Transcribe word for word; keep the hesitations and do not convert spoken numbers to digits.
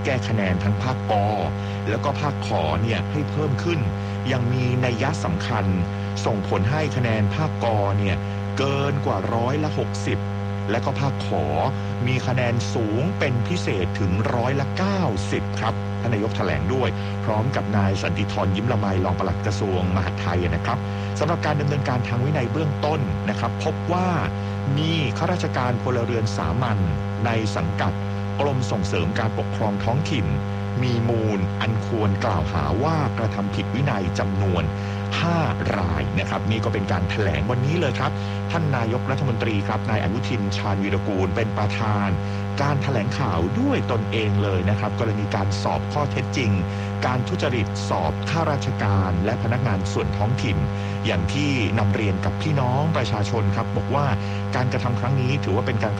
แก้คะแนนทั้งภาคกแล้วก็ภาคขอเนี่ยให้เพิ่มขึ้นยังมีนัยยะสำคัญส่งผลให้คะแนนภาคกเนี่ยเกินกว่าร้อยละหกสิบและก็ภาคขอมีคะแนนสูงเป็นพิเศษถึงร้อยละเก้าสิบครับท่านนายกแถลงด้วยพร้อมกับนายสันติธรยิ้มละไมรองปลัดกระทรวงมหาดไทยนะครับสำหรับการดำเนินการทางวินัยเบื้องต้นนะครับพบว่ามีข้าราชการพลเรือนสามัญในสังกัดกรมส่งเสริมการปกครองท้องถิ่นมีมูลอันควรกล่าวหาว่ากระทำผิดวินัยจำนวนห้ารายนะครับนี่ก็เป็นการแถลงวันนี้เลยครับท่านนายกรัฐมนตรีครับนายอนุทินชาญวีรกูลเป็นประธานการแถลงข่าวด้วยตนเองเลยนะครับกรณีการสอบข้อเท็จจริงการทุจริตสอบข้าราชการและพนักงานส่วนท้องถิ่นอย่างที่นำเรียนกับพี่น้องประชาชนครับบอกว่าการกระทำครั้งนี้ถือว่าเป็นการ